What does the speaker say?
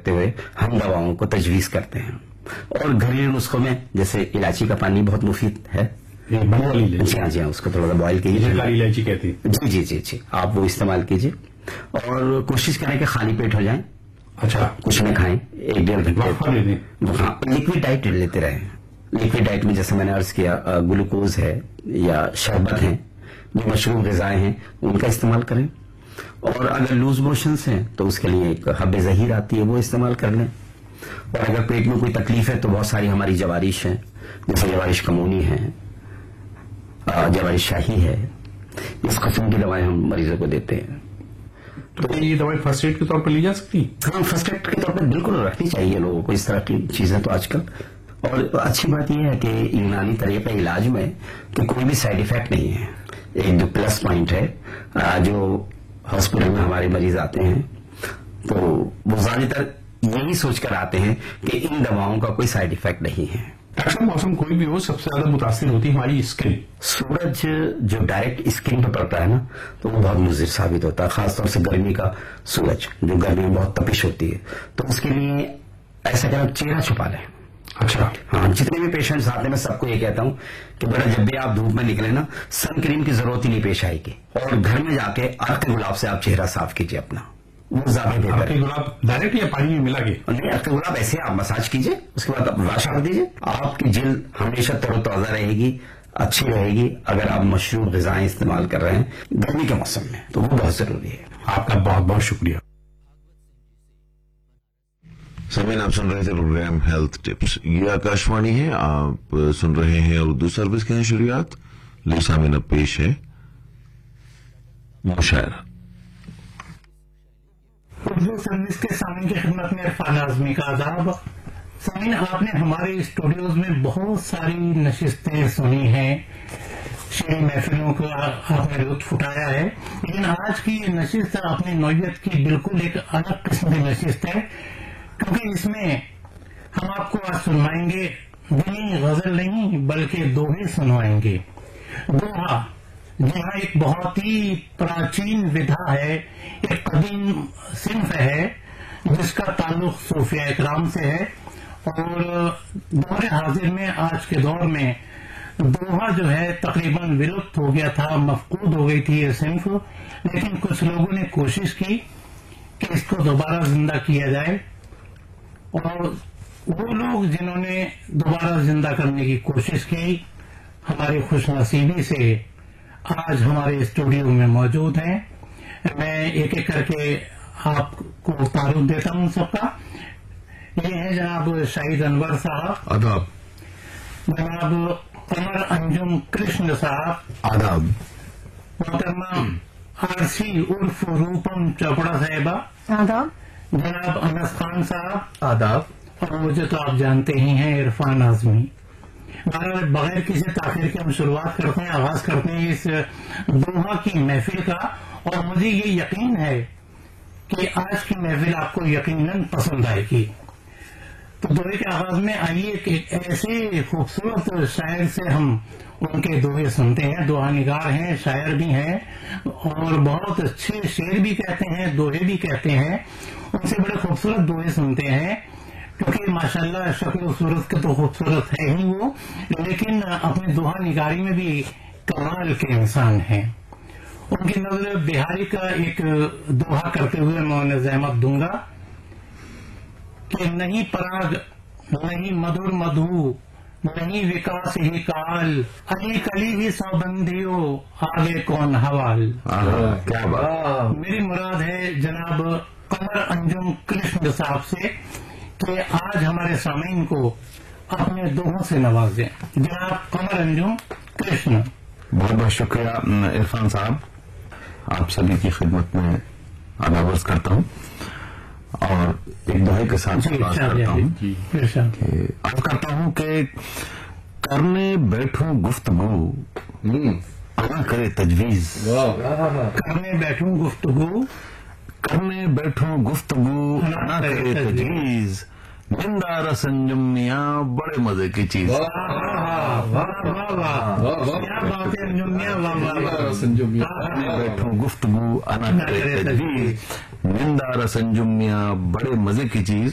رکھتے ہوئے ہم دواؤں کو تجویز کرتے ہیں. اور گھریلو نسخوں میں جیسے الائچی کا پانی بہت مفید ہے. جی ہاں جی ہاں, اس کو تھوڑا سا بوائل کیجیے. کالی الائچی کہتے ہیں. جی جی جی جی, آپ وہ استعمال کیجیے اور کوشش کریں کہ خالی پیٹ ہو جائیں. اچھا, کچھ نہ کھائیں 1-1.5 گھنٹے. ہاں, لکوڈ ڈائٹ لیتے رہیں. لکوڈ ڈائٹ میں جیسے میں نے عرض کیا گلوکوز ہے یا شربت ہیں, جو مشروب غذائیں ہیں ان کا استعمال کریں. اور اگر لوز موشنس ہیں تو اس کے لیے ایک حب زہیر آتی ہے, وہ استعمال کر لیں. اور اگر پیٹ میں کوئی تکلیف ہے تو بہت ساری ہماری جوارش ہیں, جیسے جوارش کمونی ہے, جوارش شاہی ہے, اس قسم کی دوائیں ہم مریضوں کو دیتے ہیں. تو یہ دوائی فرسٹ ایڈ کے طور پر لی جا سکتی؟ ہاں, فرسٹ ایڈ کے طور پر بالکل رکھنی چاہیے لوگوں کو اس طرح کی چیزیں تو آج کل. اور اچھی بات یہ ہے کہ یونانی طریقہ علاج میں کہ کوئی بھی سائڈ افیکٹ نہیں ہے. ایک جو پلس پوائنٹ ہے, جو ہاسپٹل میں ہمارے مریض آتے ہیں تو وہ زیادہ تر یہی سوچ کر آتے ہیں کہ ان دواؤں کا کوئی سائڈ افیکٹ نہیں ہے. ڈاکٹر صاحب, موسم کوئی بھی ہو, سب سے زیادہ متاثر ہوتی ہے ہماری اسکن. سورج جو ڈائریکٹ اسکن پہ پڑتا ہے نا تو وہ بہت مضر ثابت ہوتا ہے, خاص طور سے گرمی کا سورج جو گرمی میں بہت تپش ہوتی ہے. تو اس کے لیے ایسا کرنا, چہرہ چھپا لیں. اچھا, ہاں, جتنے بھی پیشنٹس آتے ہیں میں سب کو یہ کہتا ہوں کہ بیٹا جب بھی آپ دھوپ میں نکلے نا سن کریم کی ضرورت ہی نہیں پیش آئے گی. اور گھر میں جا کے عرق گلاب سے آپ چہرہ صاف کیجیے اپنا, وہ زیادہ بہتر ہے. گلاب ڈائریکٹ یا پانی میں ملا کے؟ نہیں, عرق گلاب ایسے آپ مساج کیجیے, اس کے بعد آپ واش کر دیجیے. آپ کی جلد ہمیشہ تر و تازہ رہے گی, اچھی رہے گی. اگر آپ مشروب غذائیں استعمال کر رہے ہیں گرمی کے موسم میں تو وہ بہت ضروری ہے. آپ کا بہت بہت شکریہ. سامعین, آپ سن رہے تھے پروگرام ہیلتھ ٹپس. یہ آکاشوانی ہے, آپ سن رہے ہیں اردو سروس کے نشریات. لی سامعین, اب پیش ہے مشاعرہ. اردو سروس کے سامعین کی خدمت میں عرفان اعظمی کا آداب. سامعین, آپ نے ہمارے اسٹوڈیوز میں بہت ساری نشستیں سنی ہیں, شعری محفلوں کا آپ نے لطف اٹھایا ہے, لیکن آج کی یہ نشست اپنی نوعیت کی بالکل ایک الگ قسم کی نشست ہے, کیونکہ اس میں ہم آپ کو آج سنوائیں گے دینی غزل نہیں بلکہ دوہے سنوائیں گے. دوہا جہاں ایک بہت ہی پراچین ودھا ہے, ایک قدیم صنف ہے جس کا تعلق صوفیہ اکرام سے ہے. اور دور حاضر میں, آج کے دور میں دوہا جو ہے تقریباً ولپت ہو گیا تھا, مفقود ہو گئی تھی یہ صنف. لیکن کچھ لوگوں نے کوشش کی کہ اس کو دوبارہ زندہ کیا جائے, اور وہ لوگ جنہوں نے دوبارہ زندہ کرنے کی کوشش کی ہماری خوش نصیبی سے آج ہمارے اسٹوڈیو میں موجود ہیں. میں ایک ایک کر کے آپ کو تعارف دیتا ہوں سب کا. یہ ہے جناب شاہد انور صاحب. آداب. جناب قمر انجم کرشن صاحب. آداب. محترمہ آرسی عرف روپم چوپڑا صاحبہ. آداب. جناب انس خان صاحب. آداب. اور مجھے تو آپ جانتے ہی ہیں عرفان اعظمی. بغیر کسی تاخیر کے ہم شروعات کرتے ہیں, آغاز کرتے ہیں اس دوہا کی محفل کا. اور مجھے یہ یقین ہے کہ آج کی محفل آپ کو یقیناً پسند آئے گی. تو دوہے کے آغاز میں آئیے کہ ایسے خوبصورت شاعر سے ہم ان کے دوہے سنتے ہیں. دوہا نگار ہیں, شاعر بھی ہیں, اور بہت اچھے شعر بھی کہتے ہیں, دوہے بھی کہتے ہیں. ان سے بڑے خوبصورت دوہے سنتے ہیں, کیونکہ ماشاءاللہ شکل و صورت کے تو خوبصورت ہے ہی وہ, لیکن اپنی دوہا نگاری میں بھی کمال کے انسان ہیں. ان کی نظر بہاری کا ایک دوہا کرتے ہوئے میں انہیں زحمت دوں گا کہ نہیں پراگ نہیں مدھر مدھو نہیں وکاس ہی کال, علی کلی ہی سوبندیو آگے کون حوال. کیا بات. میری مراد ہے جناب قمر انجم کرشن صاحب سے کہ آج ہمارے سامعین کو اپنے دوہوں سے نوازیں. جناب قمر انجم کرشن. بہت بہت شکریہ عرفان صاحب. آپ سبھی کی خدمت میں آداب عرض کرتا ہوں, اور ایک دوہے کے ساتھ آغاز کرتا ہوں. عرض کرتا ہوں کہ کرنے بیٹھوں گفتگو انا کرے تجویز. کرنے بیٹھوں گفتگو کرنے بیٹھوں گفتگو انا کرے تجویز, نندارا سنجمنیاں بڑے مزے کی چیز. بیٹھوں گفتگو انا کرے تجویز, نندارا سنجمنیاں بڑے مزے کی چیز.